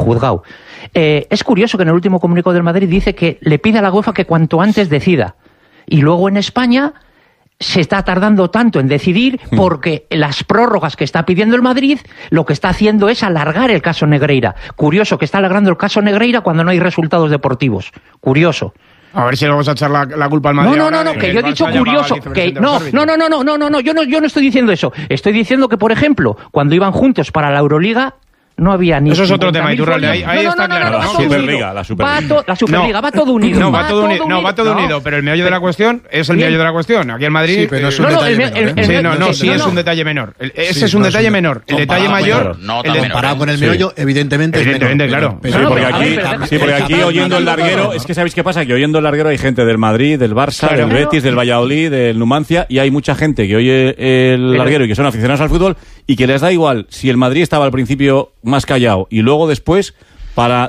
juzgado. Es curioso que en el último comunicado del Madrid dice que le pide a la UEFA que cuanto antes decida. Y luego en España se está tardando tanto en decidir porque las prórrogas que está pidiendo el Madrid lo que está haciendo es alargar el caso Negreira. Curioso que está alargando el caso Negreira cuando no hay resultados deportivos. Curioso. A ver si le vamos a echar la culpa al Madrid. No, que yo he dicho curioso. Yo no estoy diciendo eso. Estoy diciendo que, por ejemplo, cuando iban juntos para la Euroliga, no había ni... Eso es otro tema, Iturralde. Ahí está claro. La Superliga. La Superliga va todo unido. Va todo unido, pero el meollo de la cuestión es el meollo de la cuestión. Aquí en Madrid... Sí, pero no es un detalle menor. Sí, es un detalle menor. Ese es un detalle menor. El detalle mayor... Comparado con el meollo, evidentemente es menor. Evidentemente, claro. Porque aquí oyendo el larguero... Es que ¿sabéis qué pasa? Que oyendo el larguero hay gente del Madrid, del Barça, del Betis, del Valladolid, del Numancia, y hay mucha gente que oye el larguero y que son aficionados al fútbol y que les da igual si el Madrid estaba al principio más callado y luego después para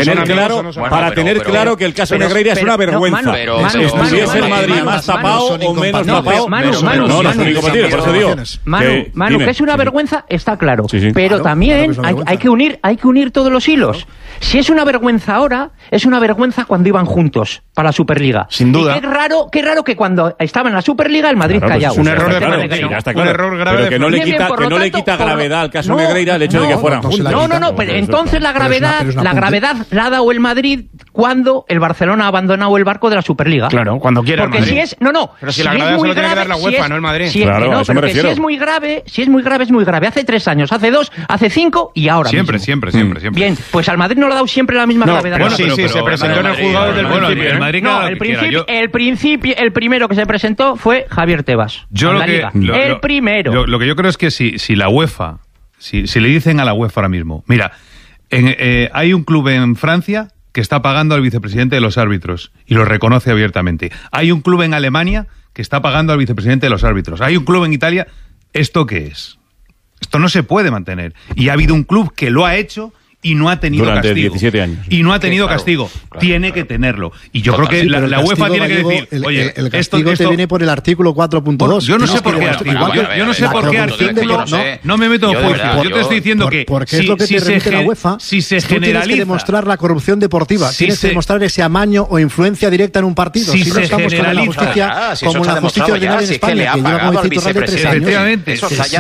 tener claro que el caso Negreira es una vergüenza. Si es el Madrid más tapado o menos tapado. No son incompatibles, por eso digo. Manu, que es una vergüenza, está claro. Pero también hay que unir todos los hilos. Si es una vergüenza ahora, es una vergüenza cuando iban juntos para la Superliga. Sin duda. Y qué raro que cuando estaba en la Superliga el Madrid callado. Es un error un error grave. Pero que no le quita gravedad al caso Negreira el hecho de que fueran juntos. Pero entonces la gravedad la ha dado el Madrid cuando el Barcelona ha abandonado el barco de la Superliga. Claro, cuando quiera. Porque el Madrid. Pero si la gravedad solo tiene que dar la UEFA, no el Madrid. Pero si es muy grave, es muy grave. Hace 3 años, hace 2, hace 5 y ahora siempre. Bien, pues al Madrid no le ha dado siempre la misma gravedad. Bueno, sí, se presentó en el juzgado desde el principio. El primero que se presentó fue Javier Tebas. El primero. Lo que yo creo es que si la UEFA, si le dicen a la UEFA ahora mismo, mira, hay un club en Francia que está pagando al vicepresidente de los árbitros y lo reconoce abiertamente. Hay un club en Alemania que está pagando al vicepresidente de los árbitros. Hay un club en Italia. ¿Esto qué es? Esto no se puede mantener. Y ha habido un club que lo ha hecho y no ha tenido durante castigo. 17 años. Y no ha tenido castigo. Tiene que tenerlo. Y yo creo que la UEFA tiene que decir, oye, el castigo te viene por el artículo 4.2. Yo no sé por qué artículo. Yo no sé por qué artículo. No me meto en juicio. Yo te estoy diciendo que porque es lo que te remite la UEFA. Si se generaliza, tienes que demostrar la corrupción deportiva. Tienes que demostrar ese amaño o influencia directa en un partido. Si no estamos con la justicia, como la justicia ordinaria en España, que lleva como Iturralde 3 años. Efectivamente.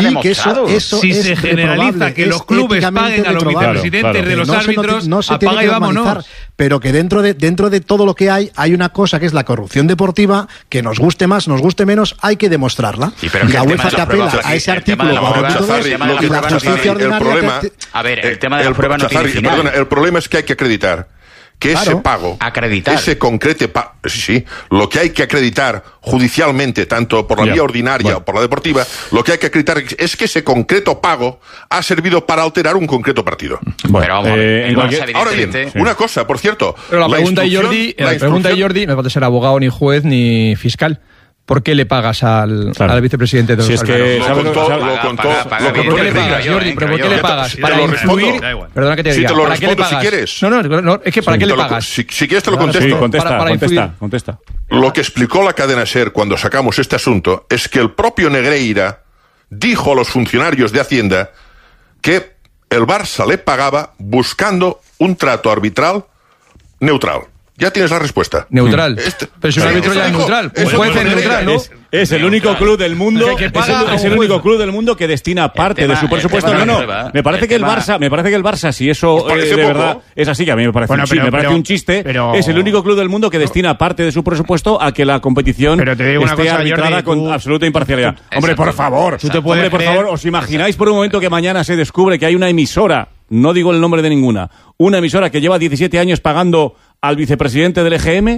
Si se generaliza que los clubes paguen a los vicepresidentes de los árbitros, no se tiene que normalizar, pero que dentro de todo lo que hay una cosa que es la corrupción deportiva, que nos guste más, nos guste menos, hay que demostrarla. Y la UEFA te apela a ese artículo y la justicia ordinaria... A ver, el tema de la prueba no tiene final. Perdona, el problema es que hay que acreditar que ese pago, ese concreto pago, lo que hay que acreditar judicialmente, tanto por la vía ordinaria o por la deportiva, lo que hay que acreditar es que ese concreto pago ha servido para alterar un concreto partido. Bueno, ahora bien, una cosa, por cierto. Pero la pregunta de Jordi, no puede ser abogado, ni juez, ni fiscal. ¿Por qué le pagas al vicepresidente de los árbitros? Lo contó ¿Por qué le pagas, Jordi? ¿Pero por qué le pagas? ¿Para influir? Perdona que te diga. Si te lo ¿Para qué le respondo pagas? si quieres. No, es que ¿para qué le pagas? Si quieres te lo contesto. Contesta. Lo que explicó la cadena SER cuando sacamos este asunto es que el propio Negreira dijo a los funcionarios de Hacienda que el Barça le pagaba buscando un trato arbitral neutral. Ya tienes la respuesta. Neutral. Pero si un árbitro ya es neutral. Un juez es neutral, ¿no? Es el único club del mundo. Es el único club del mundo que destina parte de su presupuesto. Me parece que el Barça, si eso de verdad es así, que a mí me parece un chiste, es el único club del mundo que destina parte de su presupuesto a que la competición esté arbitrada con absoluta imparcialidad. Hombre, por favor, ¿os imagináis por un momento que mañana se descubre que hay una emisora, no digo el nombre de ninguna, una emisora que lleva 17 años pagando al vicepresidente del EGM?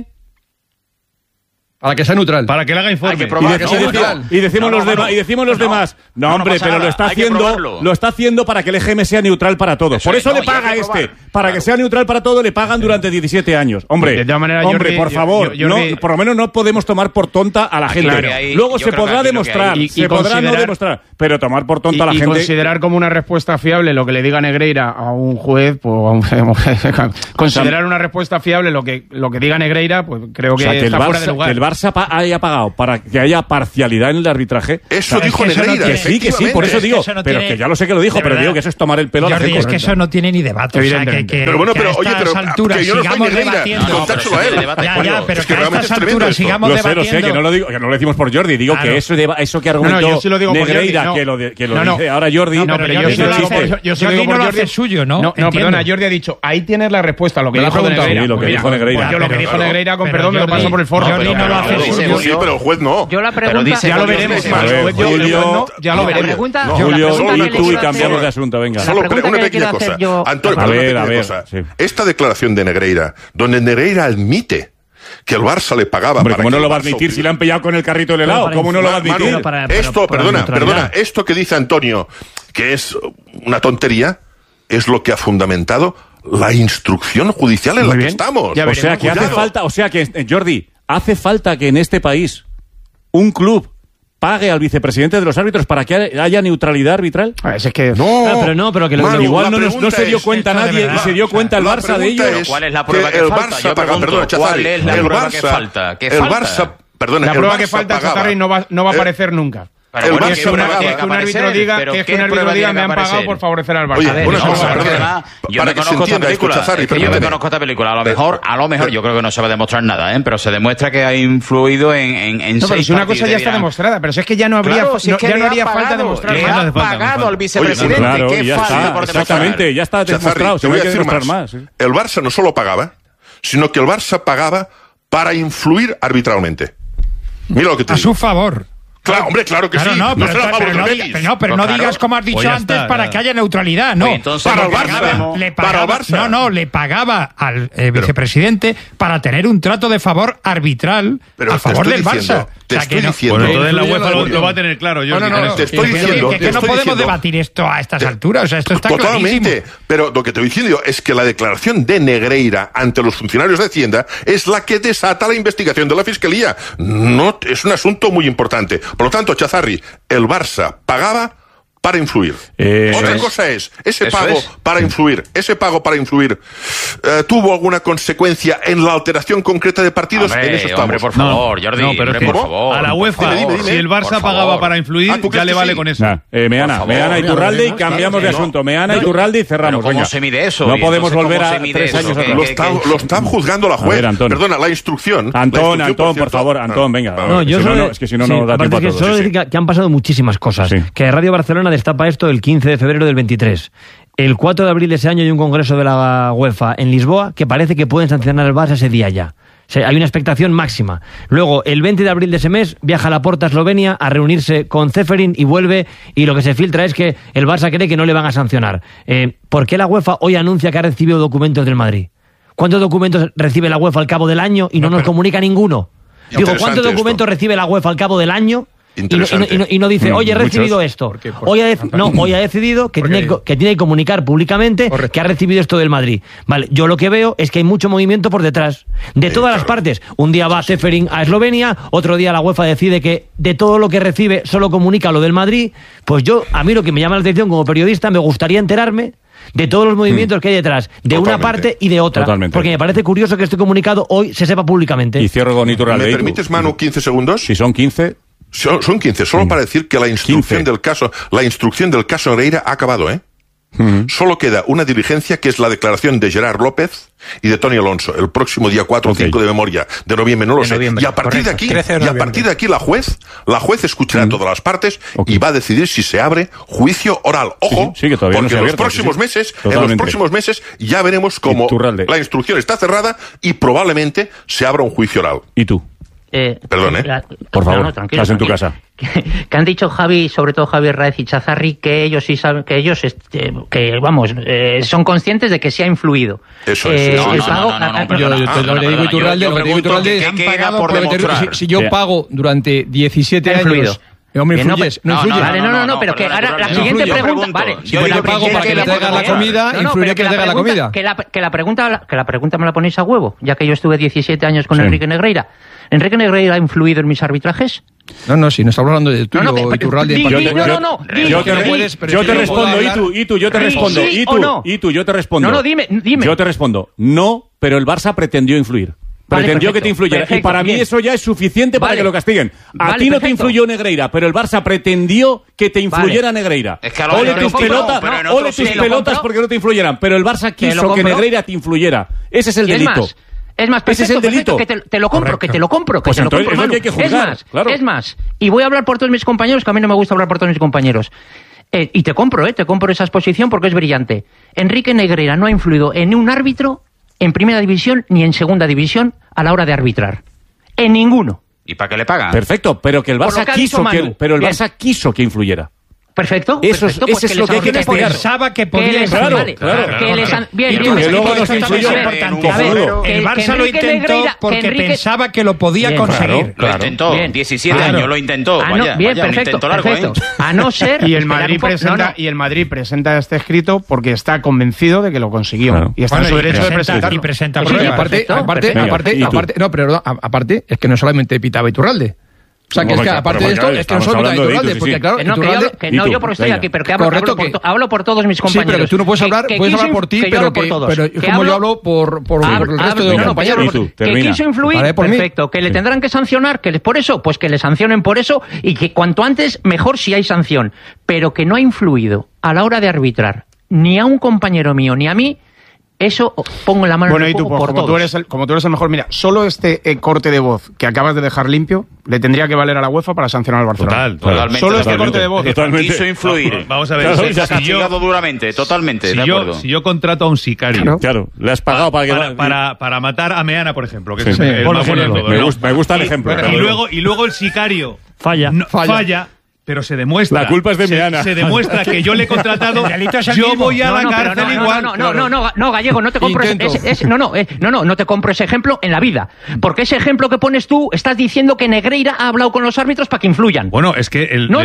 Para que sea neutral. Para que le haga informe. Y decimos los demás. No, hombre, pero lo está haciendo para que el EGM sea neutral para todos. Por eso le paga para que sea neutral para todos, le pagan durante 17 años. Hombre, por favor, por lo menos no podemos tomar por tonta a la gente. Luego se podrá demostrar, se podrá no demostrar, pero tomar por tonta a la gente. Y considerar como una respuesta fiable lo que le diga Negreira a un juez, pues considerar una respuesta fiable lo que diga Negreira, pues creo que está fuera de lugar. Barça haya pagado para que haya parcialidad en el arbitraje. Eso dijo Negreira. Que sí, por eso digo. Pero que ya lo sé que lo dijo, pero digo que eso es tomar el pelo a la gente. Es que eso no tiene ni debate. O sea, pero bueno, pero oye, pero alturas que yo no soy sigamos Negreira. debatiendo. Contárselo a él. Ya, pero que a estas alturas sigamos debatiendo. Lo sé, que no lo digo, que no lo decimos por Jordi. Digo que eso que argumentó Negreira, que lo dice ahora Jordi. No, pero yo sí lo digo por Jordi. Suyo, ¿no? No, perdona, Jordi ha dicho, ahí tienes la respuesta a lo que dijo Negreira. Sí, lo que dijo Negreira. Yo lo que dijo Negreira, con perdón, me lo paso por el forro. Jordi no lo hace suyo. Sí, pero el juez no. Yo la pregunta... Ya lo veremos. Ya lo veremos. Julio y tú y cambiamos de asunto, venga. Solo una pequeña cosa. Antonio, una pequeña cosa. Esta declaración de Negreira, donde Negreira admite que el Barça le pagaba. Hombre, ¿cómo no lo va a admitir si le han pillado con el carrito del helado? ¿Cómo no lo va a admitir? Perdona, esto que dice Antonio, que es una tontería, es lo que ha fundamentado la instrucción judicial en la que estamos. O sea, que hace falta, Jordi, hace falta que en este país un club pague al vicepresidente de los árbitros para que haya neutralidad arbitral. Es que pero que Manu, igual no se dio cuenta nadie y se dio cuenta el Barça de ello. ¿Cuál es la prueba que falta? Yo pregunto, ¿cuál es la prueba que falta? La prueba que falta, Chazarri, no va a aparecer nunca. Que un árbitro diga me han pagado por favorecer al Barça. Yo me conozco esta película. A lo mejor yo creo que no se va a demostrar nada, pero se demuestra que ha influido en no, pero si una cosa ya está demostrada, pero si es que ya no habría falta demostrar. Le ha pagado al vicepresidente. ¿Qué falta por demostrar? Exactamente, ya está demostrado. Se voy a decir más. El Barça no solo pagaba, sino que el Barça pagaba para influir arbitralmente. Mira lo que te digo. A su favor. Claro, hombre, claro que sí. Pero no digas como has dicho antes para que haya neutralidad, no. Para el Barça. Le pagaba al vicepresidente para tener un trato de favor arbitral a favor del Barça. Te estoy diciendo. Bueno, entonces la UEFA lo va a tener claro. Te estoy diciendo. Que no podemos debatir esto a estas alturas. O sea, esto está totalmente. Pero lo que te estoy diciendo es que la declaración de Negreira ante los funcionarios de Hacienda es la que desata la investigación de la Fiscalía. No, es un asunto muy importante. Por lo tanto, Chazarri, el Barça pagaba para influir. Otra cosa es, ese pago para influir, ¿tuvo alguna consecuencia en la alteración concreta de partidos? En eso estamos. Hombre, por favor, Jordi, por favor. A la UEFA, si el Barça pagaba para influir, ya le vale con eso. Meana, Iturralde y cambiamos de asunto. Meana, Iturralde y cerramos. ¿Cómo se mide eso? No podemos volver a 3 años atrás. Lo está juzgando la juez. Perdona, la instrucción. Antón, por favor, venga. No, yo solo... Es que si no da tiempo a todo. Solo decir que han pasado muchísimas cosas. Que Radio Barcelona destapa esto el 15 de febrero del 23. El 4 de abril de ese año hay un congreso de la UEFA en Lisboa que parece que pueden sancionar al Barça ese día ya. O sea, hay una expectación máxima. Luego, el 20 de abril de ese mes, viaja a Laporta a Eslovenia a reunirse con Ceferin y vuelve, y lo que se filtra es que el Barça cree que no le van a sancionar. ¿Por qué la UEFA hoy anuncia que ha recibido documentos del Madrid? ¿Cuántos documentos recibe la UEFA al cabo del año y no nos comunica ninguno? Digo, ¿cuántos documentos recibe la UEFA al cabo del año? Y no dice, oye, he recibido esto. Hoy ha decidido que tiene que comunicar públicamente que ha recibido esto del Madrid. Vale, yo lo que veo es que hay mucho movimiento por detrás, de todas las partes. Un día va Ceferin a Eslovenia, otro día la UEFA decide que de todo lo que recibe solo comunica lo del Madrid. Pues a mí lo que me llama la atención como periodista, me gustaría enterarme de todos los movimientos que hay detrás, de una parte y de otra. Porque me parece curioso que este comunicado hoy se sepa públicamente. Y cierro con Iturralde. ¿Me permites, Manu, 15 segundos? Si son 15... Son 15, solo para decir que la instrucción del caso Negreira ha acabado, Solo queda una diligencia que es la declaración de Gerard López y de Toni Alonso, el próximo día 4 o 5 de memoria, de noviembre, no lo sé. Y a partir de aquí la juez escuchará todas las partes y va a decidir si se abre juicio oral. Ojo, que todavía porque en los próximos meses ya veremos cómo la instrucción está cerrada y probablemente se abra un juicio oral. ¿Y tú? Perdón, por favor, estás en tu casa. Que han dicho Javi, sobre todo Javier Raez y Chazarri, que ellos sí saben, que ellos son conscientes de que se ha influido. Eso es. Yo le digo Iturralde, si yo pago durante 17 años... Hombre, no influyes. Pero que ahora la siguiente pregunta... Vale, yo pago para que le traigan la comida, influiré que le traigan la comida. Que la pregunta me la ponéis a huevo, ya que yo estuve 17 años con Enrique Negreira. ¿Enrique Negreira ha influido en mis arbitrajes? No, si no estamos hablando de tú o Iturralde en particular. Yo te respondo, yo te respondo. No, dime. Yo te respondo, no, pero el Barça pretendió influir. Pretendió que te influyera. Y para mí eso ya es suficiente para que lo castiguen. A ti no te influyó Negreira, pero el Barça pretendió que te influyera Negreira. Es que ole tus pelotas porque no te influyeran. Pero el Barça quiso que Negreira te influyera. Ese es el delito. Es más, ese es el delito. Que te lo compro, que te lo compro. Pues entonces es lo que hay que juzgar. Es más, y voy a hablar por todos mis compañeros, que a mí no me gusta hablar por todos mis compañeros. Y te compro esa exposición porque es brillante. Enrique Negreira no ha influido en un árbitro en primera división ni en segunda división a la hora de arbitrar. En ninguno. ¿Y para qué le pagan? Perfecto, pero que el Barça quiso que influyera. Perfecto. Eso es lo que hay que investigar. Pensaba que podía influir. Bien, que luego nos influyó. El Barça lo intentó porque pensaba que lo podía conseguir. Lo intentó. 17 años lo intentó. Perfecto. A no ser... Y el Madrid presenta este escrito porque está convencido de que lo consiguió. Y está en su derecho de presentar. Y presenta aparte, es que no solamente pitaba Iturralde. O sea, que es que aparte de esto, es que no solo pitaba Iturralde, porque claro, yo porque estoy aquí, pero que hablo por todos mis compañeros. Sí, pero que tú no puedes hablar por ti, pero como yo hablo por el resto de los compañeros. Que quiso influir, perfecto, que le tendrán que sancionar, que por eso, pues que le sancionen por eso, y que cuanto antes, mejor si hay sanción. Pero que no ha influido a la hora de arbitrar, ni a un compañero mío, ni a mí. Eso pongo la mano en el fuego por todos. Como tú eres el mejor, mira, solo este corte de voz que acabas de dejar limpio le tendría que valer a la UEFA para sancionar al Barcelona. Totalmente. Solo este corte de voz. Quiso influir. Vamos a ver. Se ha castigado duramente, totalmente. Si yo contrato a un sicario. Claro, le has pagado para matar a Meana, por ejemplo. Que es me gusta el ejemplo. Y luego el sicario falla. Pero se demuestra. La culpa es de Meana. Se demuestra que yo le he contratado. Yo voy a la cárcel igual. No, Gallego, no te compro no te compro ese ejemplo en la vida. Porque ese ejemplo que pones tú, estás diciendo que Negreira ha hablado con los árbitros para que influyan. Bueno, es que No.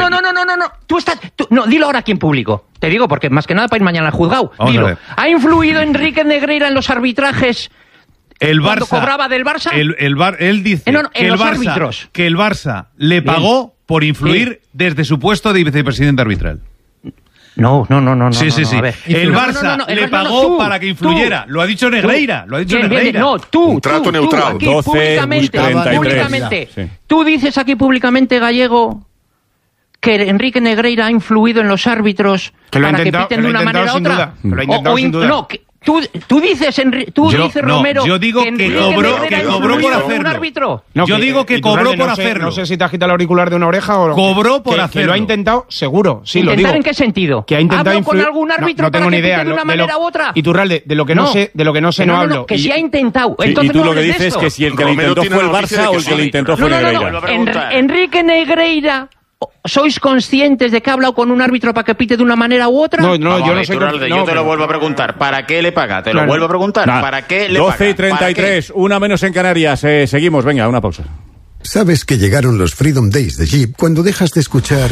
Dilo ahora aquí en público. Te digo, porque más que nada para ir mañana al juzgado. Dilo. ¿Ha influido Enrique Negreira en los arbitrajes? El Barça. Cuando cobraba del Barça. Él dice que el Barça le pagó por influir desde su puesto de vicepresidente arbitral. No. Sí. El Barça le pagó para que influyera. Lo ha dicho Negreira. Un trato neutral. Aquí, públicamente. Tú dices aquí públicamente, Gallego, que Enrique Negreira ha influido en los árbitros para que piten de una manera u otra. Lo ha intentado sin duda. Tú dices, Romero, yo digo que cobró por hacerlo. Yo digo que cobró por hacerlo. No sé si te agita el auricular de una oreja o... Cobró por hacerlo. Que lo ha intentado, seguro, sí, lo digo. ¿Intentar en qué sentido? Que ha intentado influir... ¿Hablo con algún árbitro para que pite de una manera u otra? Iturralde, de lo que no sé no hablo. Que si ha intentado. Y tú lo que dices es que si el que lo intentó fue el Barça o el que lo intentó fue Negreira. Enrique Negreira... ¿Sois conscientes de que ha hablado con un árbitro para que pite de una manera u otra? Yo no sé. Yo te lo vuelvo a preguntar. ¿Para qué le paga? Te lo vuelvo a preguntar. ¿Para qué le paga? 12:33, una menos en Canarias. Seguimos, venga, una pausa. Sabes que llegaron los Freedom Days de Jeep cuando dejas de escuchar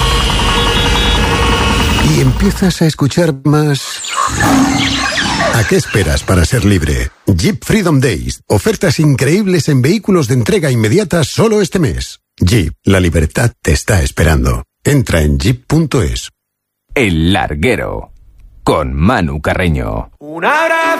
y empiezas a escuchar más. ¿A qué esperas para ser libre? Jeep Freedom Days. Ofertas increíbles en vehículos de entrega inmediata solo este mes. Jeep, la libertad te está esperando. Entra en jeep.es. El Larguero, con Manu Carreño. Un abrazo.